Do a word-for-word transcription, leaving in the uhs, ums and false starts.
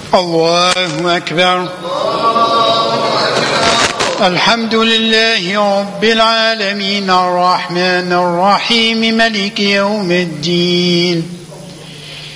الله أكبر. الحمد لله رب العالمين الرحمن الرحيم مالك يوم الدين